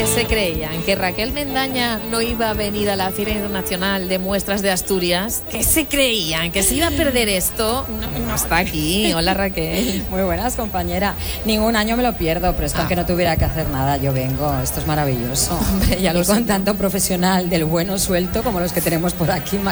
¿Qué se creían? ¿Que Raquel Mendaña no iba a venir a la Feria Internacional de Muestras de Asturias? ¿Qué se creían? ¿Que se iba a perder esto? No está aquí. Hola, Raquel. Muy buenas, compañera. Ningún año me lo pierdo, pero esto aunque no tuviera que hacer nada, yo vengo. Esto es maravilloso. Hombre, ya lo y con sé. tanto profesional del bueno suelto como los que tenemos por aquí.